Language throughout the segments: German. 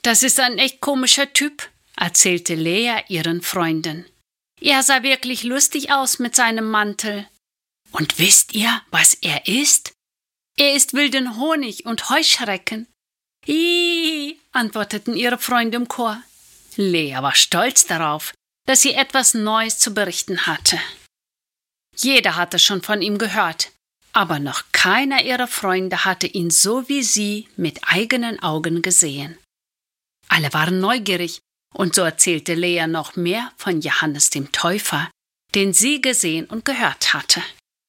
Das ist ein echt komischer Typ, erzählte Lea ihren Freunden. Er sah wirklich lustig aus mit seinem Mantel. Und wisst ihr, was er isst? Er isst wilden Honig und Heuschrecken. Ih, antworteten ihre Freunde im Chor. Lea war stolz darauf, dass sie etwas Neues zu berichten hatte. Jeder hatte schon von ihm gehört, aber noch keiner ihrer Freunde hatte ihn so wie sie mit eigenen Augen gesehen. Alle waren neugierig, und so erzählte Lea noch mehr von Johannes dem Täufer, den sie gesehen und gehört hatte.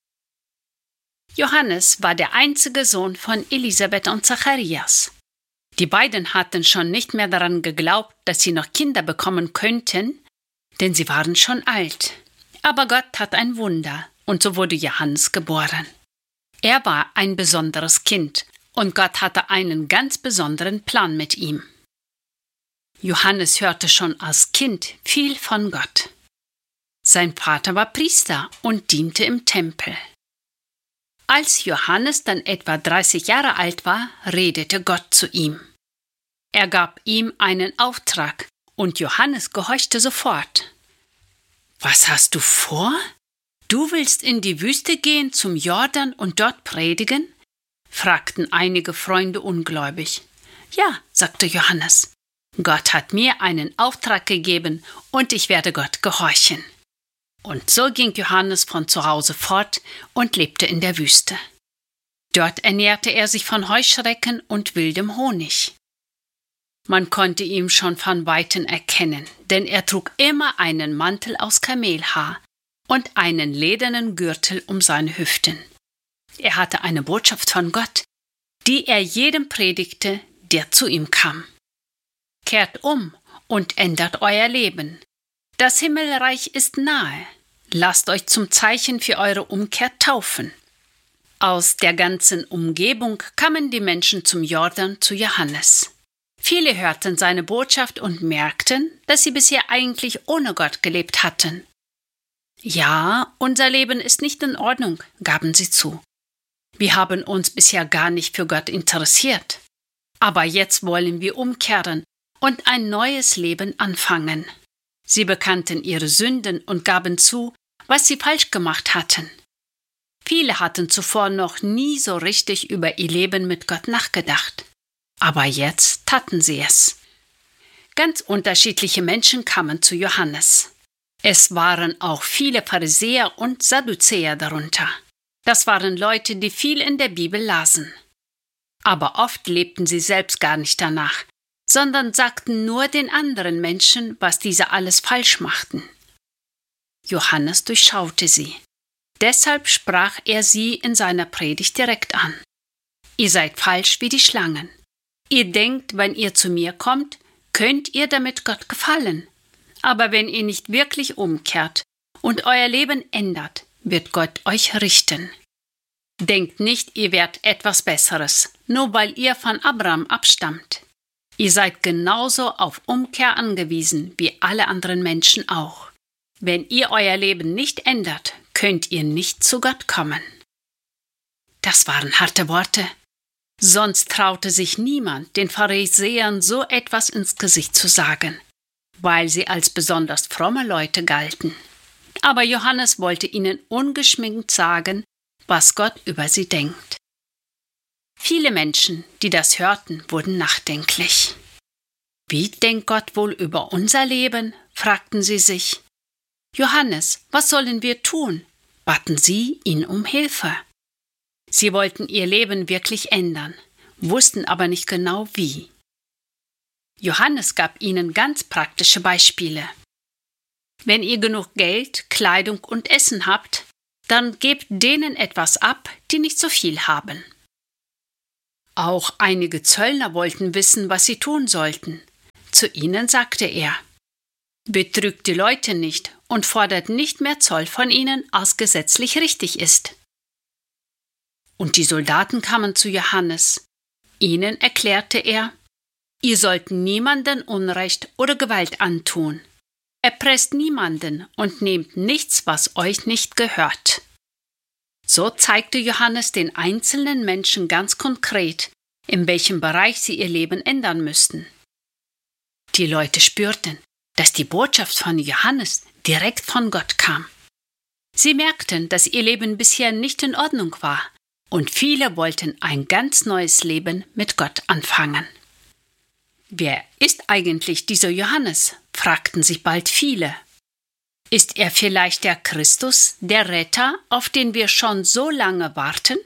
Johannes war der einzige Sohn von Elisabeth und Zacharias. Die beiden hatten schon nicht mehr daran geglaubt, dass sie noch Kinder bekommen könnten, denn sie waren schon alt. Aber Gott tat ein Wunder, und so wurde Johannes geboren. Er war ein besonderes Kind, und Gott hatte einen ganz besonderen Plan mit ihm. Johannes hörte schon als Kind viel von Gott. Sein Vater war Priester und diente im Tempel. Als Johannes dann etwa 30 Jahre alt war, redete Gott zu ihm. Er gab ihm einen Auftrag, und Johannes gehorchte sofort. »Was hast du vor? Du willst in die Wüste gehen zum Jordan und dort predigen?« fragten einige Freunde ungläubig. »Ja«, sagte Johannes, »Gott hat mir einen Auftrag gegeben, und ich werde Gott gehorchen.« Und so ging Johannes von zu Hause fort und lebte in der Wüste. Dort ernährte er sich von Heuschrecken und wildem Honig. Man konnte ihn schon von Weitem erkennen, denn er trug immer einen Mantel aus Kamelhaar und einen ledernen Gürtel um seine Hüften. Er hatte eine Botschaft von Gott, die er jedem predigte, der zu ihm kam. Kehrt um und ändert euer Leben. Das Himmelreich ist nahe. Lasst euch zum Zeichen für eure Umkehr taufen. Aus der ganzen Umgebung kamen die Menschen zum Jordan zu Johannes. Viele hörten seine Botschaft und merkten, dass sie bisher eigentlich ohne Gott gelebt hatten. »Ja, unser Leben ist nicht in Ordnung«, gaben sie zu. »Wir haben uns bisher gar nicht für Gott interessiert. Aber jetzt wollen wir umkehren und ein neues Leben anfangen.« Sie bekannten ihre Sünden und gaben zu, was sie falsch gemacht hatten. Viele hatten zuvor noch nie so richtig über ihr Leben mit Gott nachgedacht. Aber jetzt taten sie es. Ganz unterschiedliche Menschen kamen zu Johannes. Es waren auch viele Pharisäer und Sadduzäer darunter. Das waren Leute, die viel in der Bibel lasen. Aber oft lebten sie selbst gar nicht danach, sondern sagten nur den anderen Menschen, was diese alles falsch machten. Johannes durchschaute sie. Deshalb sprach er sie in seiner Predigt direkt an. Ihr seid falsch wie die Schlangen. Ihr denkt, wenn ihr zu mir kommt, könnt ihr damit Gott gefallen. Aber wenn ihr nicht wirklich umkehrt und euer Leben ändert, wird Gott euch richten. Denkt nicht, ihr werdet etwas Besseres, nur weil ihr von Abraham abstammt. Ihr seid genauso auf Umkehr angewiesen wie alle anderen Menschen auch. Wenn ihr euer Leben nicht ändert, könnt ihr nicht zu Gott kommen. Das waren harte Worte. Sonst traute sich niemand, den Pharisäern so etwas ins Gesicht zu sagen, weil sie als besonders fromme Leute galten. Aber Johannes wollte ihnen ungeschminkt sagen, was Gott über sie denkt. Viele Menschen, die das hörten, wurden nachdenklich. Wie denkt Gott wohl über unser Leben? Fragten sie sich. Johannes, was sollen wir tun? Baten sie ihn um Hilfe. Sie wollten ihr Leben wirklich ändern, wussten aber nicht genau wie. Johannes gab ihnen ganz praktische Beispiele. Wenn ihr genug Geld, Kleidung und Essen habt, dann gebt denen etwas ab, die nicht so viel haben. Auch einige Zöllner wollten wissen, was sie tun sollten. Zu ihnen sagte er: Betrügt die Leute nicht und fordert nicht mehr Zoll von ihnen, als gesetzlich richtig ist. Und die Soldaten kamen zu Johannes. Ihnen erklärte er: Ihr sollt niemanden Unrecht oder Gewalt antun. Erpresst niemanden und nehmt nichts, was euch nicht gehört. So zeigte Johannes den einzelnen Menschen ganz konkret, in welchem Bereich sie ihr Leben ändern müssten. Die Leute spürten, dass die Botschaft von Johannes direkt von Gott kam. Sie merkten, dass ihr Leben bisher nicht in Ordnung war, und viele wollten ein ganz neues Leben mit Gott anfangen. Wer ist eigentlich dieser Johannes? Fragten sich bald viele. Ist er vielleicht der Christus, der Retter, auf den wir schon so lange warten?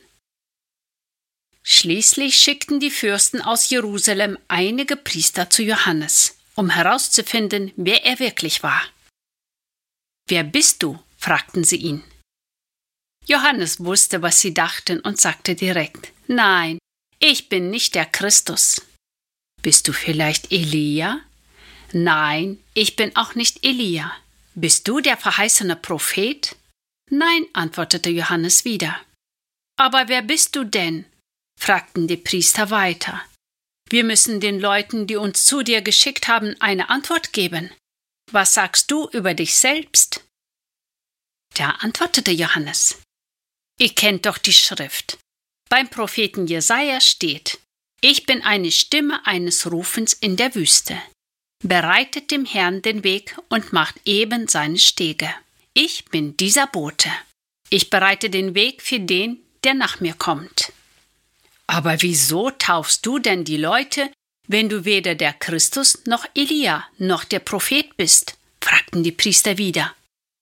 Schließlich schickten die Fürsten aus Jerusalem einige Priester zu Johannes, um herauszufinden, wer er wirklich war. »Wer bist du?« fragten sie ihn. Johannes wusste, was sie dachten und sagte direkt, »Nein, ich bin nicht der Christus.« »Bist du vielleicht Elia?« »Nein, ich bin auch nicht Elia.« »Bist du der verheißene Prophet?« »Nein«, antwortete Johannes wieder. »Aber wer bist du denn?« fragten die Priester weiter. »Wir müssen den Leuten, die uns zu dir geschickt haben, eine Antwort geben. Was sagst du über dich selbst?« Da antwortete Johannes, »Ihr kennt doch die Schrift. Beim Propheten Jesaja steht, ich bin eine Stimme eines Rufens in der Wüste. Bereitet dem Herrn den Weg und macht eben seine Stege. Ich bin dieser Bote. Ich bereite den Weg für den, der nach mir kommt.« »Aber wieso taufst du denn die Leute, wenn du weder der Christus noch Elia noch der Prophet bist?« fragten die Priester wieder.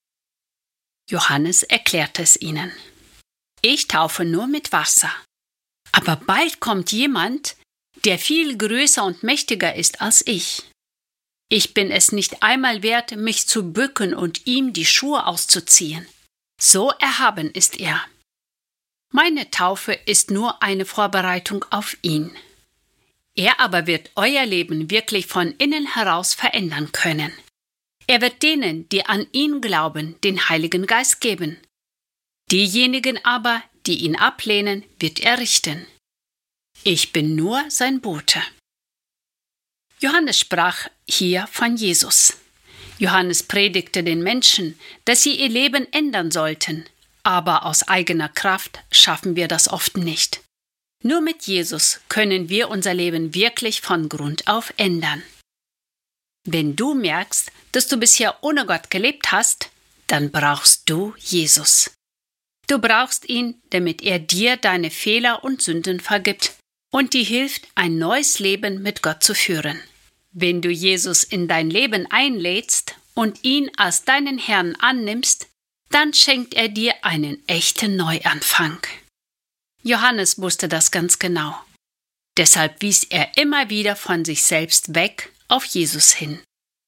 Johannes erklärte es ihnen. »Ich taufe nur mit Wasser. Aber bald kommt jemand, der viel größer und mächtiger ist als ich. Ich bin es nicht einmal wert, mich zu bücken und ihm die Schuhe auszuziehen. So erhaben ist er. Meine Taufe ist nur eine Vorbereitung auf ihn. Er aber wird euer Leben wirklich von innen heraus verändern können. Er wird denen, die an ihn glauben, den Heiligen Geist geben. Diejenigen aber, die ihn ablehnen, wird er richten. Ich bin nur sein Bote.« Johannes sprach hier von Jesus. Johannes predigte den Menschen, dass sie ihr Leben ändern sollten, aber aus eigener Kraft schaffen wir das oft nicht. Nur mit Jesus können wir unser Leben wirklich von Grund auf ändern. Wenn du merkst, dass du bisher ohne Gott gelebt hast, dann brauchst du Jesus. Du brauchst ihn, damit er dir deine Fehler und Sünden vergibt und dir hilft, ein neues Leben mit Gott zu führen. Wenn du Jesus in dein Leben einlädst und ihn als deinen Herrn annimmst, dann schenkt er dir einen echten Neuanfang. Johannes wusste das ganz genau. Deshalb wies er immer wieder von sich selbst weg auf Jesus hin.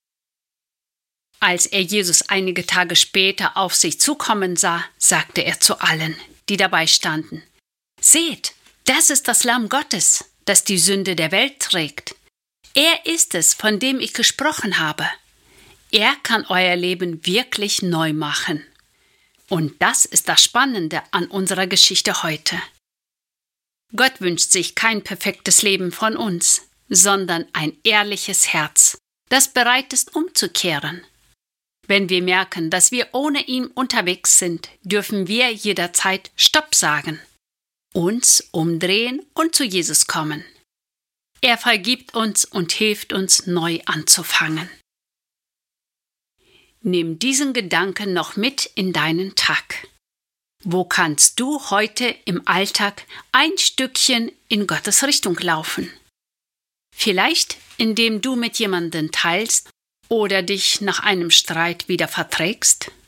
Als er Jesus einige Tage später auf sich zukommen sah, sagte er zu allen, die dabei standen, »Seht, das ist das Lamm Gottes, das die Sünde der Welt trägt. Er ist es, von dem ich gesprochen habe. Er kann euer Leben wirklich neu machen.« Und das ist das Spannende an unserer Geschichte heute. Gott wünscht sich kein perfektes Leben von uns, sondern ein ehrliches Herz, das bereit ist, umzukehren. Wenn wir merken, dass wir ohne ihn unterwegs sind, dürfen wir jederzeit Stopp sagen, uns umdrehen und zu Jesus kommen. Er vergibt uns und hilft uns, neu anzufangen. Nimm diesen Gedanken noch mit in deinen Tag. Wo kannst du heute im Alltag ein Stückchen in Gottes Richtung laufen? Vielleicht, indem du mit jemandem teilst oder dich nach einem Streit wieder verträgst?